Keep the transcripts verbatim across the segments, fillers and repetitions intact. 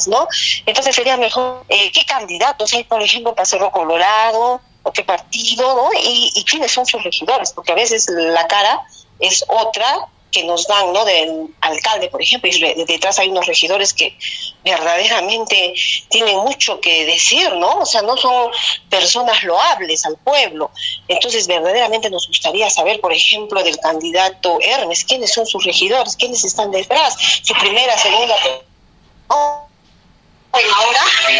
personas, ¿no? Entonces sería mejor, eh, ¿qué candidatos hay, por ejemplo, para Cerro Colorado, o qué partido, ¿no? Y, y quiénes son sus regidores, porque a veces la cara es otra que nos dan, ¿no? Del alcalde, por ejemplo, y re, detrás hay unos regidores que verdaderamente tienen mucho que decir, ¿no? O sea, no son personas loables al pueblo. Entonces, verdaderamente nos gustaría saber, por ejemplo, del candidato Hermes, quiénes son sus regidores, quiénes están detrás, su primera, segunda... Oh, ahora...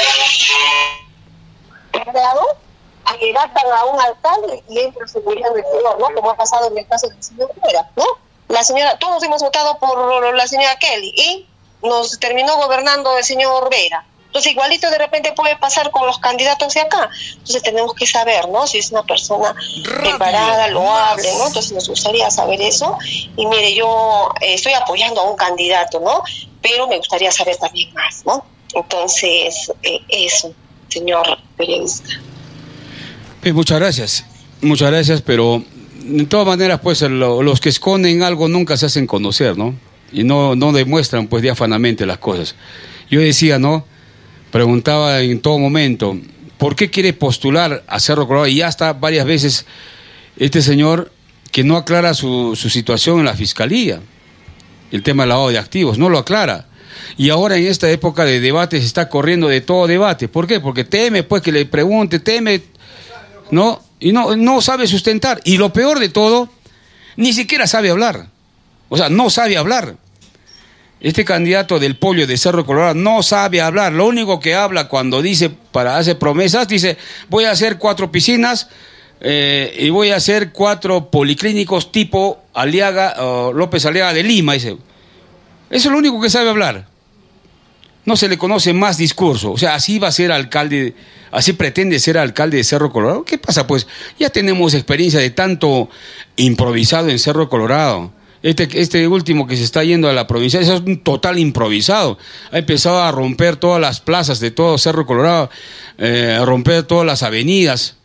agregatan a un alcalde y entra seguridad regidor, ¿no? Como ha pasado en el caso del señor Vera, ¿no? La señora, todos hemos votado por la señora Kelly y nos terminó gobernando el señor Vera. Entonces igualito de repente puede pasar con los candidatos de acá. Entonces tenemos que saber, ¿no? Si es una persona preparada, loable, ¿no? Entonces nos gustaría saber eso. Y mire, yo eh, estoy apoyando a un candidato, ¿no? Pero me gustaría saber también más, ¿no? Entonces, eh, eso, señor periodista. Eh, muchas gracias, muchas gracias, pero de todas maneras, pues, lo, los que esconden algo nunca se hacen conocer, ¿no? Y no, no demuestran, pues, diáfanamente las cosas. Yo decía, ¿no? Preguntaba en todo momento, ¿por qué quiere postular a Cerro Colorado? Y ya está varias veces este señor que no aclara su, su situación en la fiscalía, el tema del lavado de activos, no lo aclara. Y ahora en esta época de debate se está corriendo de todo debate. ¿Por qué? Porque teme, pues, que le pregunte, teme, ¿no? Y no, no sabe sustentar. Y lo peor de todo, ni siquiera sabe hablar. O sea, no sabe hablar. Este candidato del pollo de Cerro Colorado no sabe hablar. Lo único que habla cuando dice, para hacer promesas, dice, voy a hacer cuatro piscinas eh, y voy a hacer cuatro policlínicos tipo Aliaga, uh, López Aliaga de Lima, dice. Eso es lo único que sabe hablar. No se le conoce más discurso. O sea, así va a ser alcalde, así pretende ser alcalde de Cerro Colorado. ¿Qué pasa? Pues ya tenemos experiencia de tanto improvisado en Cerro Colorado. Este, este último que se está yendo a la provincia, eso es un total improvisado. Ha empezado a romper todas las plazas de todo Cerro Colorado, eh, a romper todas las avenidas,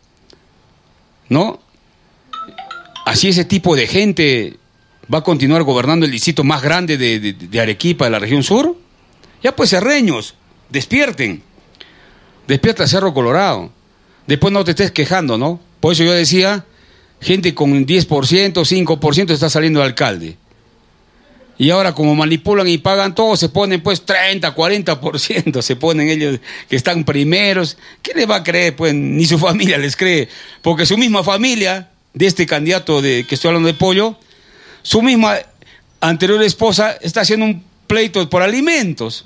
¿no? Así ese tipo de gente va a continuar gobernando el distrito más grande de, de, de Arequipa, de la región sur. Ya pues, cerreños, despierten. Despierta Cerro Colorado. Después no te estés quejando, ¿no? Por eso yo decía, gente con diez por ciento, cinco por ciento está saliendo de alcalde. Y ahora como manipulan y pagan todo, se ponen pues treinta, cuarenta por ciento, se ponen ellos que están primeros. ¿Qué les va a creer? Pues ni su familia les cree. Porque su misma familia, de este candidato de que estoy hablando de pollo, su misma anterior esposa está haciendo un pleito por alimentos.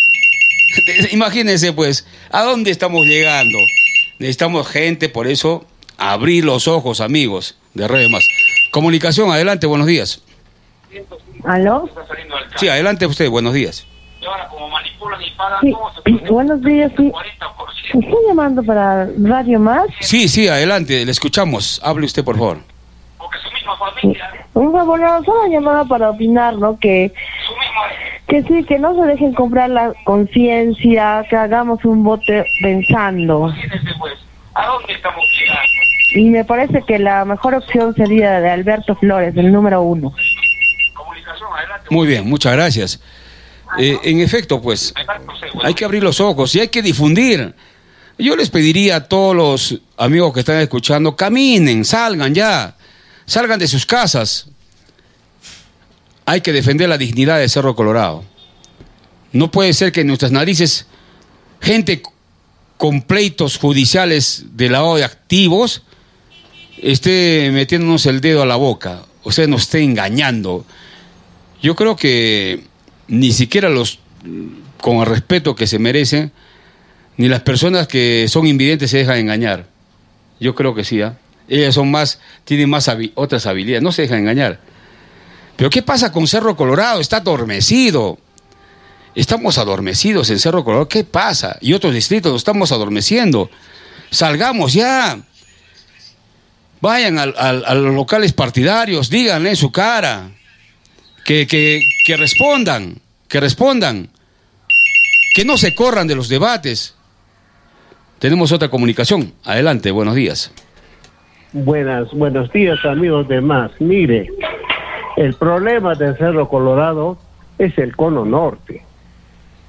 Imagínense pues, ¿a dónde estamos llegando? Necesitamos gente, por eso, abrir los ojos, amigos de Redes Más. Comunicación, adelante, buenos días. ¿Aló? Sí, adelante usted, buenos días. Sí, buenos días, sí. ¿Estoy llamando para Radio Más? Sí, sí, adelante, le escuchamos. Hable usted, por favor. Sí. Un favor, no, solo llamada para opinar, ¿no? Que... Que sí, que no se dejen comprar la conciencia, que hagamos un voto pensando. ¿A dónde estamos llegando? Y me parece que la mejor opción sería de Alberto Flores, el número uno. Muy bien, muchas gracias. Eh, en efecto, pues, hay que abrir los ojos y hay que difundir. Yo les pediría a todos los amigos que están escuchando, caminen, salgan ya, salgan de sus casas. Hay que defender la dignidad de Cerro Colorado. No puede ser que en nuestras narices gente con pleitos judiciales de lavado de activos esté metiéndonos el dedo a la boca, o sea, nos esté engañando. Yo creo que ni siquiera los, con el respeto que se merecen, ni las personas que son invidentes se dejan engañar. Yo creo que sí, ¿eh? Ellas son más, tienen más habi- otras habilidades, no se dejan engañar. Pero ¿qué pasa con Cerro Colorado? Está adormecido. Estamos adormecidos en Cerro Colorado. ¿Qué pasa? Y otros distritos nos estamos adormeciendo. Salgamos ya. Vayan al, al, a los locales partidarios, díganle en su cara. Que, que, que respondan, que respondan. Que no se corran de los debates. Tenemos otra comunicación. Adelante, buenos días. Buenas, buenos días, amigos de Más. Mire, el problema de Cerro Colorado es el cono norte.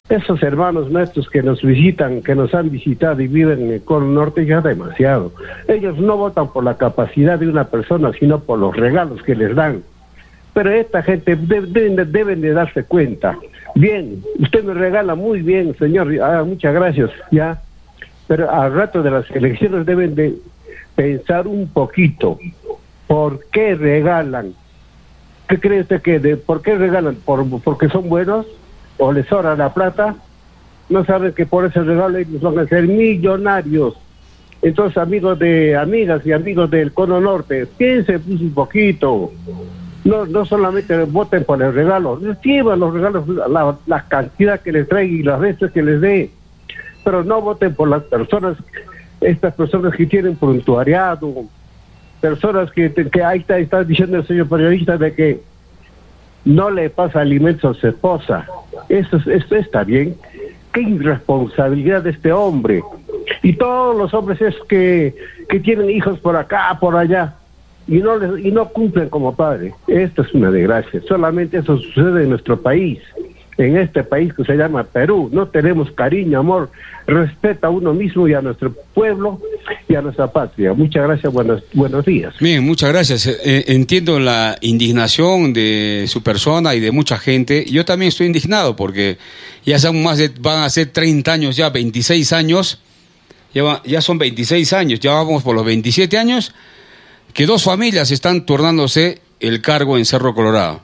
Esos hermanos nuestros que nos visitan, que nos han visitado y viven en el Cono Norte, ya demasiado. Ellos no votan por la capacidad de una persona, sino por los regalos que les dan. Pero esta gente de, deben, de, deben de darse cuenta. Bien, usted me regala muy bien, señor, ah, muchas gracias, ya. Pero al rato de las elecciones deben de pensar un poquito. ¿Por qué regalan? ¿Qué cree usted que de, por qué regalan? ¿Por, porque son buenos? ¿O les sobra la plata? No saben que por ese regalo ellos van a ser millonarios. Entonces, amigos de amigas y amigos del Cono Norte, piensen un poquito. No, no solamente voten por el regalo, reciban los regalos, la, la cantidad que les traigan y las veces que les dé, pero no voten por las personas, estas personas que tienen prontuariado, personas que, que ahí está, está diciendo el señor periodista de que no le pasa alimentos a su esposa. Eso, eso está bien. Qué irresponsabilidad de este hombre. Y todos los hombres es que, que tienen hijos por acá, por allá, y no les, y no cumplen como padre. Esto es una desgracia. Solamente eso sucede en nuestro país, en este país que se llama Perú. No tenemos cariño, amor, respeto a uno mismo y a nuestro pueblo y a nuestra patria. Muchas gracias, buenos, buenos días. Bien, muchas gracias. Eh, entiendo la indignación de su persona y de mucha gente. Yo también estoy indignado porque ya son más de, van a ser treinta años ya, veintiséis años, ya, va, ya son veintiséis años, ya vamos por los veintisiete años, que dos familias están turnándose el cargo en Cerro Colorado.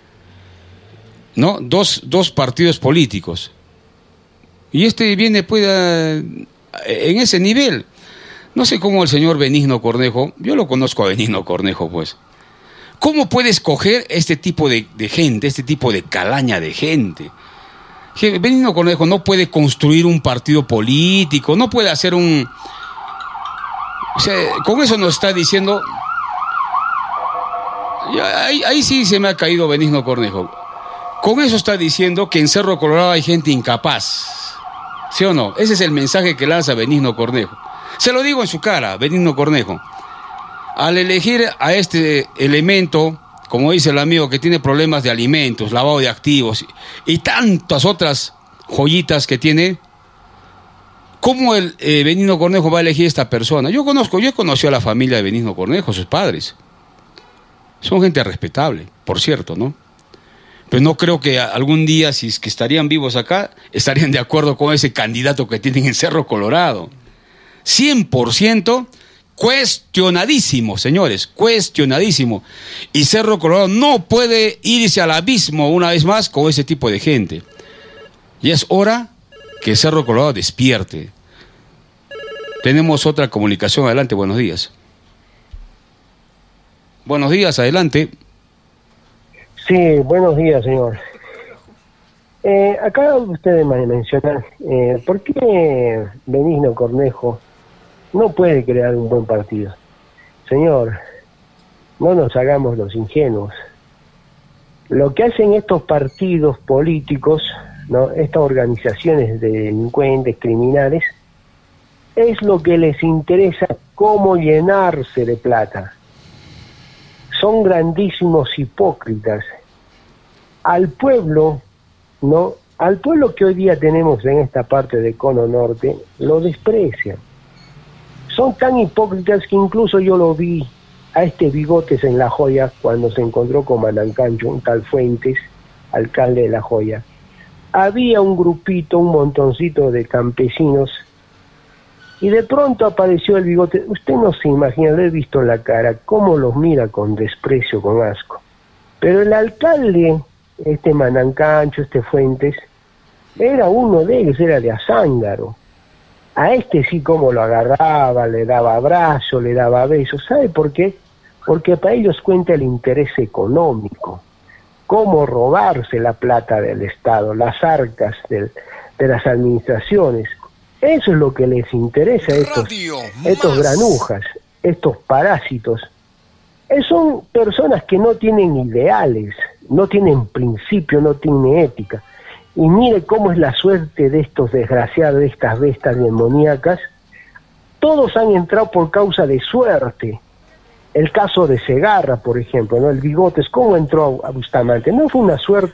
¿No? Dos, dos partidos políticos. Y este viene pues a, en ese nivel. No sé cómo el señor Benigno Cornejo, yo lo conozco a Benigno Cornejo pues, ¿cómo puede escoger este tipo de, de gente, este tipo de calaña de gente? Benigno Cornejo no puede construir un partido político, no puede hacer un... O sea, con eso nos está diciendo... Ahí, ahí sí se me ha caído Benigno Cornejo. Con eso está diciendo que en Cerro Colorado hay gente incapaz. ¿Sí o no? Ese es el mensaje que lanza Benigno Cornejo. Se lo digo en su cara, Benigno Cornejo. Al elegir a este elemento, como dice el amigo, que tiene problemas de alimentos, lavado de activos y tantas otras joyitas que tiene, ¿cómo el eh, Benigno Cornejo va a elegir a esta persona? Yo conozco, yo conocí a la familia de Benigno Cornejo, sus padres. Son gente respetable, por cierto, ¿no? Pero no creo que algún día, si es que estarían vivos acá, estarían de acuerdo con ese candidato que tienen en Cerro Colorado. cien por ciento cuestionadísimo, señores, cuestionadísimo. Y Cerro Colorado no puede irse al abismo una vez más con ese tipo de gente. Y es hora que Cerro Colorado despierte. Tenemos otra comunicación. Adelante, buenos días. Buenos días, adelante. Sí, buenos días, señor. Eh, acá ustedes mencionan, eh, ¿por qué Benigno Cornejo no puede crear un buen partido? Señor, no nos hagamos los ingenuos. Lo que hacen estos partidos políticos, ¿no?, estas organizaciones de delincuentes, criminales, es lo que les interesa, cómo llenarse de plata. Son grandísimos hipócritas. Al pueblo, ¿no? Al pueblo que hoy día tenemos en esta parte del Cono Norte, lo desprecian. Son tan hipócritas que incluso yo lo vi a este Bigotes en La Joya cuando se encontró con Manancancho, un tal Fuentes, alcalde de La Joya. Había un grupito, un montoncito de campesinos, y de pronto apareció el Bigote. Usted no se imagina, lo he visto en la cara, cómo los mira con desprecio, con asco. Pero el alcalde, este Manancancho, este Fuentes, era uno de ellos, era de Azángaro. A este sí como lo agarraba, le daba abrazo, le daba besos. ¿Sabe por qué? Porque para ellos cuenta el interés económico. Cómo robarse la plata del Estado, las arcas del, de las administraciones. Eso es lo que les interesa a estos, estos granujas, estos parásitos. Eh, son personas que no tienen ideales, no tienen principio, no tienen ética. Y mire cómo es la suerte de estos desgraciados, de estas bestas demoníacas. Todos han entrado por causa de suerte. El caso de Segarra, por ejemplo, ¿no? El Bigotes, ¿cómo entró a Bustamante? No fue una suerte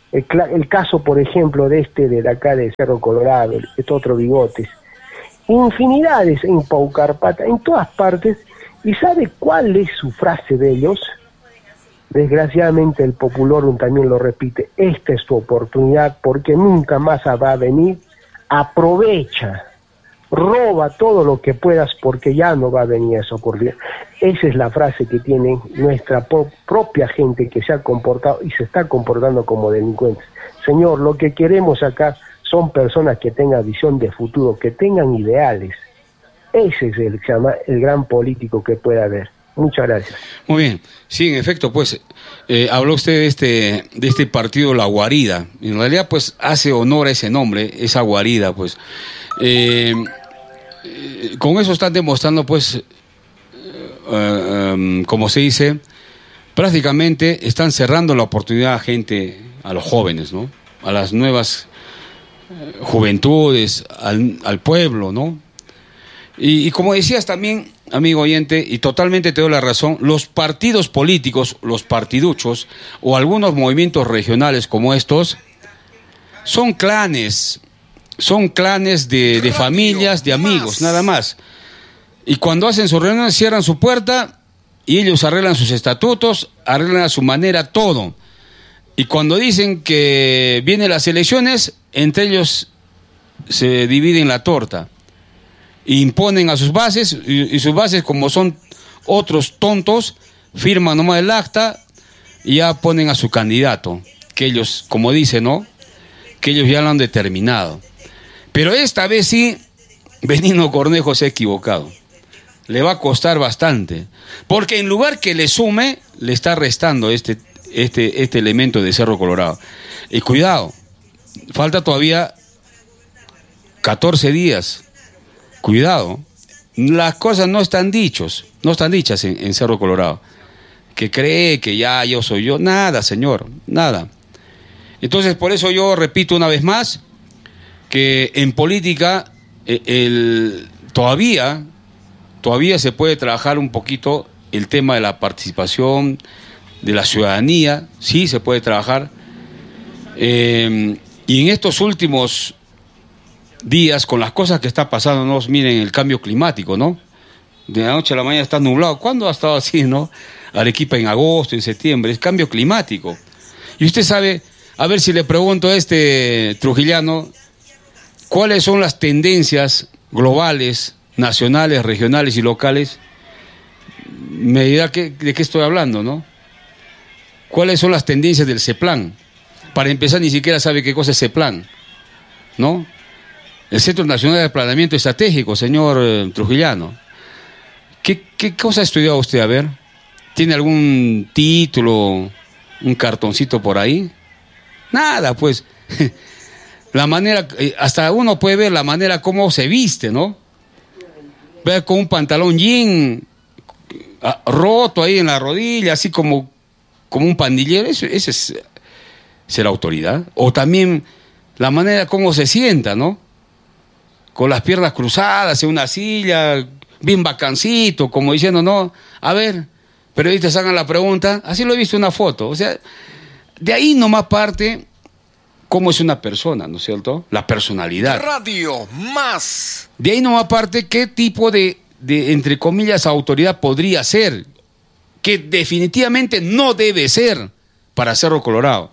El, el caso, por ejemplo, de este de acá de Cerro Colorado, este otro Bigotes, infinidades en Paucarpata, en todas partes. ¿Y sabe cuál es su frase de ellos? Desgraciadamente el Populorum también lo repite: esta es tu oportunidad porque nunca más va a venir, aprovecha, roba todo lo que puedas porque ya no va a venir esa oportunidad. Esa es la frase que tiene nuestra po- propia gente que se ha comportado y se está comportando como delincuentes. Señor, lo que queremos acá son personas que tengan visión de futuro, que tengan ideales. Ese es el, el gran político que puede haber. Muchas gracias. Muy bien. Sí, en efecto, pues, eh, habló usted de este, de este partido La Guarida. En realidad, pues, hace honor a ese nombre, esa guarida, pues. Eh, eh, con eso están demostrando, pues, eh, um, como se dice, prácticamente están cerrando la oportunidad a gente, a los jóvenes, ¿no? A las nuevas eh, juventudes, al, al pueblo, ¿no? Y, y como decías también, amigo oyente, y totalmente te doy la razón, los partidos políticos, los partiduchos, o algunos movimientos regionales como estos, son clanes, son clanes de, de familias, de amigos, nada más. Y cuando hacen sus reuniones, cierran su puerta, y ellos arreglan sus estatutos, arreglan a su manera todo. Y cuando dicen que vienen las elecciones, entre ellos se dividen la torta. Imponen a sus bases, y, y sus bases, como son otros tontos, firman nomás el acta y ya ponen a su candidato, que ellos, como dicen, ¿no? Que ellos ya lo han determinado. Pero esta vez sí, Benigno Cornejo se ha equivocado. Le va a costar bastante, porque en lugar que le sume, le está restando este, este, este elemento de Cerro Colorado. Y cuidado, falta todavía catorce días. Cuidado, las cosas no están dichos, no están dichas en, en Cerro Colorado. Que cree que ya yo soy yo, nada, señor, nada. Entonces, por eso yo repito una vez más que en política el, el, todavía, todavía se puede trabajar un poquito el tema de la participación, de la ciudadanía, sí se puede trabajar. Eh, y en estos últimos días, con las cosas que está pasando, ¿no? Miren el cambio climático, ¿no? De la noche a la mañana está nublado. ¿Cuándo ha estado así, no? Arequipa en agosto, en septiembre, es cambio climático. Y usted sabe, a ver si le pregunto a este trujillano, ¿cuáles son las tendencias globales, nacionales, regionales y locales? Me dirá que, de qué estoy hablando, ¿no? ¿Cuáles son las tendencias del CEPLAN? Para empezar, ni siquiera sabe qué cosa es CEPLAN, ¿no? El Centro Nacional de Planeamiento Estratégico, señor eh, trujillano. ¿Qué, ¿Qué cosa ha estudiado usted? A ver, ¿tiene algún título, un cartoncito por ahí? Nada, pues. La manera, hasta uno puede ver la manera como se viste, ¿no? Ver con un pantalón jean roto ahí en la rodilla, así como, como un pandillero. Eso, eso es ser autoridad. O también la manera como se sienta, ¿no? Con las piernas cruzadas en una silla, bien bacancito, como diciendo, no, a ver, periodistas hagan la pregunta, así lo he visto en una foto. O sea, de ahí nomás parte cómo es una persona, ¿no es cierto? La personalidad. Radio Más. De ahí nomás parte qué tipo de, de, entre comillas, autoridad podría ser, que definitivamente no debe ser para Cerro Colorado.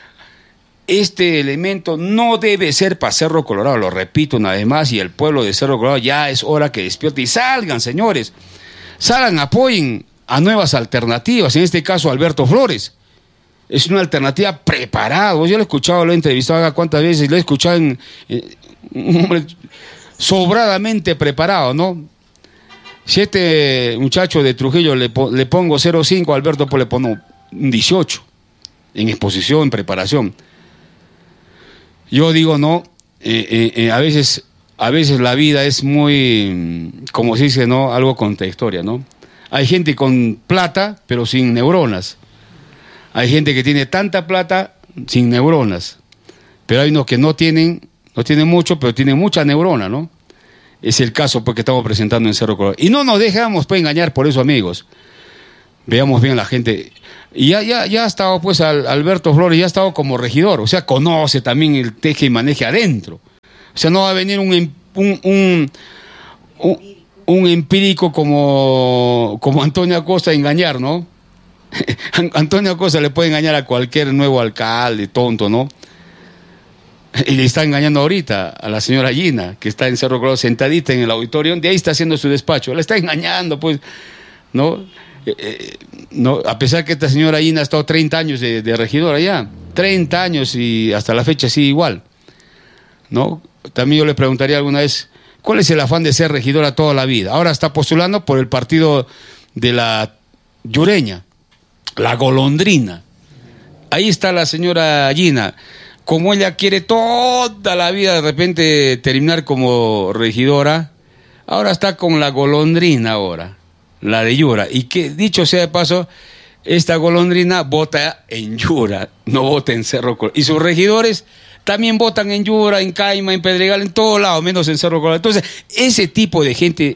Este elemento no debe ser para Cerro Colorado, lo repito una vez más, y el pueblo de Cerro Colorado ya es hora que despierte y salgan, señores, salgan, apoyen a nuevas alternativas, en este caso Alberto Flores. Es una alternativa preparada. Yo lo he escuchado, lo he entrevistado cuántas veces, lo he escuchado en, eh, un hombre sobradamente preparado, ¿no? Si este muchacho de Trujillo le, le pongo cero cinco, Alberto pues le pongo un dieciocho en exposición, en preparación. Yo digo, no, eh, eh, eh, a veces, a veces la vida es muy, como se dice, ¿no? Algo contradictoria, ¿no? Hay gente con plata, pero sin neuronas. Hay gente que tiene tanta plata sin neuronas. Pero hay unos que no tienen, no tienen mucho, pero tienen mucha neurona, ¿no? Es el caso pues, que estamos presentando en Cerro Colorado. Y no nos dejamos pues, engañar por eso, amigos. Veamos bien a la gente. Y ya, ya, ya ha estado, pues, al, Alberto Flores, ya ha estado como regidor, o sea, conoce también el teje y maneje adentro. O sea, no va a venir un, un, un, un, un empírico como, como Antonio Acosta a engañar, ¿no? Antonio Acosta le puede engañar a cualquier nuevo alcalde, tonto, ¿no? Y le está engañando ahorita a la señora Gina, que está en Cerro Colorado sentadita en el auditorio, de ahí está haciendo su despacho, la está engañando, pues, ¿no? Eh, eh, no, a pesar que esta señora Gina ha estado treinta años de, de regidora ya, treinta años y hasta la fecha sigue igual, ¿no? También yo le preguntaría alguna vez, ¿cuál es el afán de ser regidora toda la vida? Ahora está postulando por el partido de la Yureña, la Golondrina. Ahí está la señora Gina. Como ella quiere toda la vida de repente terminar como regidora, ahora está con la Golondrina ahora, la de Yura. Y que, dicho sea de paso, esta Golondrina vota en Yura, no vota en Cerro Colorado. Y sus regidores también votan en Yura, en Caima, en Pedregal, en todos lados, menos en Cerro Colorado. Entonces, ese tipo de gente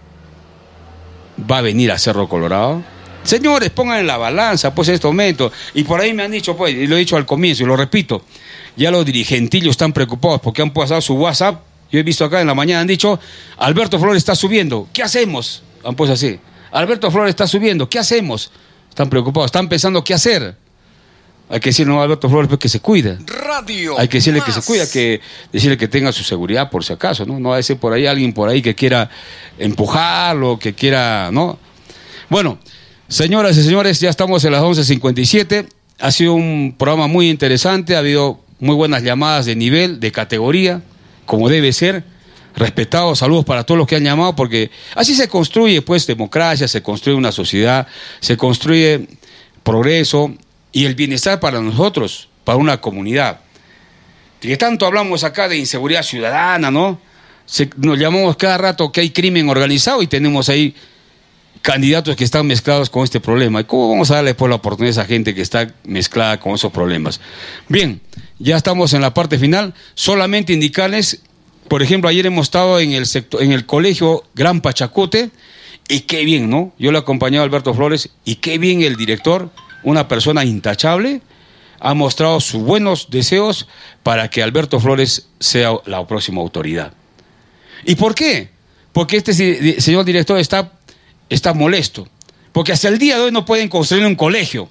va a venir a Cerro Colorado. Señores, pongan en la balanza, pues, en este momento. Y por ahí me han dicho, pues, y lo he dicho al comienzo, y lo repito, ya los dirigentillos están preocupados porque han pasado su WhatsApp. Yo he visto acá en la mañana, han dicho, Alberto Flores está subiendo, ¿qué hacemos? Han puesto así, Alberto Flores está subiendo, ¿qué hacemos? Están preocupados, están pensando qué hacer. Hay que decirle a Alberto Flores pues, que se cuide. Radio Hay que decirle más. que se cuida, que decirle que tenga su seguridad por si acaso, ¿no? No va a ser por ahí alguien por ahí que quiera empujarlo, que quiera, ¿no? Bueno, señoras y señores, ya estamos en las once cincuenta y siete. Ha sido un programa muy interesante, ha habido muy buenas llamadas de nivel, de categoría, como debe ser. Respetados, saludos para todos los que han llamado, porque así se construye, pues, democracia, se construye una sociedad, se construye progreso y el bienestar para nosotros, para una comunidad. Que tanto hablamos acá de inseguridad ciudadana, ¿no? Se, nos llamamos cada rato que hay crimen organizado y tenemos ahí candidatos que están mezclados con este problema. ¿Y cómo vamos a darle pues la oportunidad a esa gente que está mezclada con esos problemas? Bien, ya estamos en la parte final. Solamente indicarles, por ejemplo, ayer hemos estado en el sector, en el colegio Gran Pachacute, y qué bien, ¿no? Yo le acompañaba a Alberto Flores, y qué bien el director, una persona intachable, ha mostrado sus buenos deseos para que Alberto Flores sea la próxima autoridad. ¿Y por qué? Porque este señor director está está molesto, porque hasta el día de hoy no pueden construir un colegio,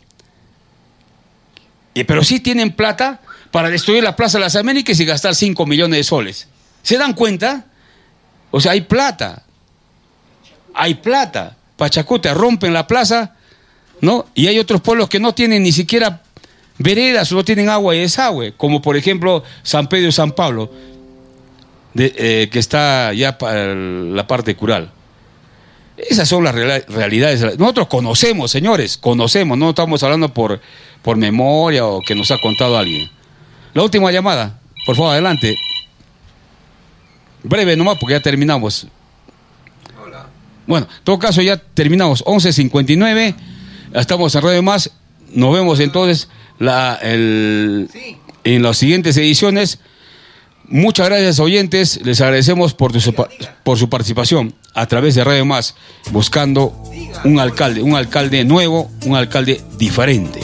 y, pero sí tienen plata para destruir la Plaza de las Américas y gastar cinco millones de soles. ¿Se dan cuenta? O sea, hay plata, hay plata. Pachacute rompen la plaza, ¿no? Y hay otros pueblos que no tienen ni siquiera veredas, no tienen agua y desagüe, como por ejemplo San Pedro y San Pablo, de, eh, que está ya para la parte cural. Esas son las real, realidades. Nosotros conocemos, señores, conocemos, no estamos hablando por, por memoria o que nos ha contado alguien. La última llamada, por favor, adelante. Breve nomás, porque ya terminamos. Hola. Bueno, en todo caso ya terminamos, once cincuenta y nueve, estamos en Radio Más, nos vemos entonces la, el, sí. en las siguientes ediciones. Muchas gracias, oyentes, les agradecemos por, tu, por su participación a través de Radio Más, buscando un alcalde, un alcalde nuevo, un alcalde diferente.